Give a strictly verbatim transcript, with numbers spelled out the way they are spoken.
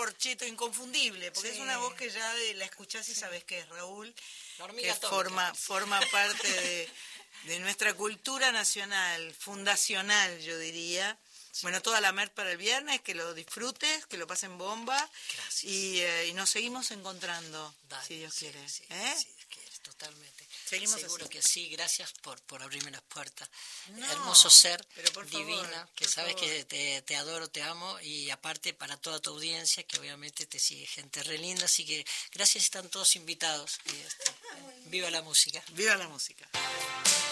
corcheto inconfundible, porque Sí. es una voz que ya de- la escuchás y sabés que es Raúl, La que hormiga atómica. forma, forma parte de, de nuestra cultura nacional, fundacional, yo diría. Bueno, toda la mer para el viernes, que lo disfrutes, que lo pasen bomba. Gracias. Y, eh, y nos seguimos encontrando, Dale, si Dios sí, quiere. sí, ¿eh? sí, Dios quiere, totalmente. Seguimos Seguro así. que sí, gracias por, por abrirme las puertas. No, Hermoso ser, pero por favor, divina, que por sabes favor. que te, te adoro, te amo, y aparte para toda tu audiencia, que obviamente te sigue gente re linda, así que gracias, están todos invitados. Y este, viva la música. Viva la música.